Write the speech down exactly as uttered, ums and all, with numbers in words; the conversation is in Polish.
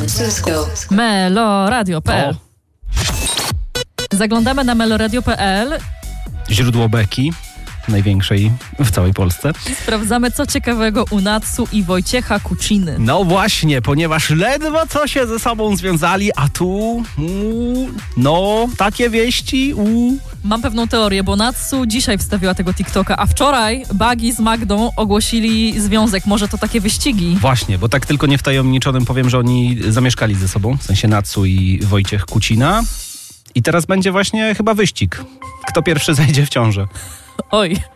Francisco. Meloradio kropka p l. Zaglądamy na meloradio kropka p l. Źródło beki, największej w całej Polsce. I sprawdzamy, co ciekawego u Natsu i Wojciecha Kuciny. No właśnie, ponieważ ledwo co się ze sobą związali, a tu uu, no, takie wieści. Uu. Mam pewną teorię, bo Natsu dzisiaj wstawiła tego TikToka, a wczoraj Bagi z Magdą ogłosili związek. Może to takie wyścigi? Właśnie, bo tak tylko niewtajemniczonym powiem, że oni zamieszkali ze sobą, w sensie Natsu i Wojciech Kucina. I teraz będzie właśnie chyba wyścig. Kto pierwszy zajdzie w ciążę. Oj.